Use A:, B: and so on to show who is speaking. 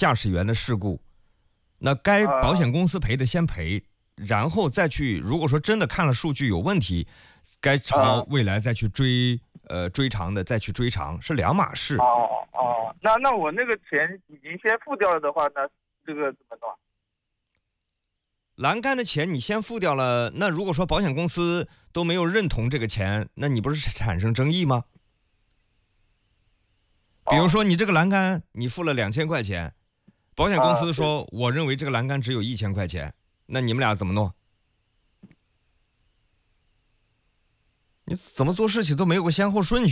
A: 驾驶员的事故，那该保险公司赔的先赔，然后再去，如果说真的看了数据有问题，该朝未来再去追偿的再去追偿，是两码事。
B: 那我那个钱已经先付掉了的话，那这个怎么弄？
A: 栏杆的钱你先付掉了，那如果说保险公司都没有认同这个钱，那你不是产生争议吗？比如说你这个栏杆你付了2000块钱，保险公司说我认为这个栏杆只有1000块钱，那你们俩怎么弄？你怎么做事情都没有个先后顺序。